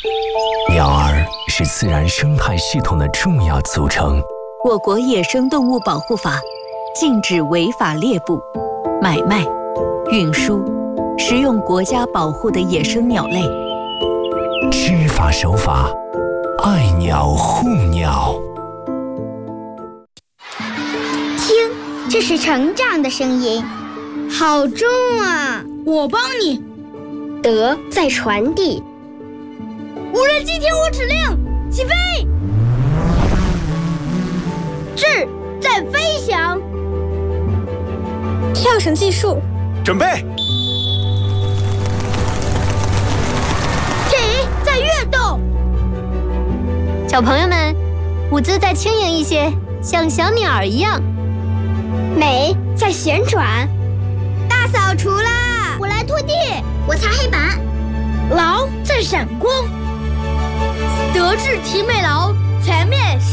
鸟儿是自然生态系统的重要组成。 我国野生动物保护法禁止违法猎捕、买卖、运输、食用国家保护的野生鸟类。 知法守法，爱鸟护鸟。 听，这是成长的声音，好重啊！ 我帮你。 德在传递。 无人机听我指令，起飞！智在飞翔。 跳绳技术， 准备。 体在跃动。 小朋友们，舞姿再轻盈一些，像小鸟儿一样。 美在旋转。 大扫除啦！ 我来拖地，我擦黑板。 劳在闪光。德智体美劳，全面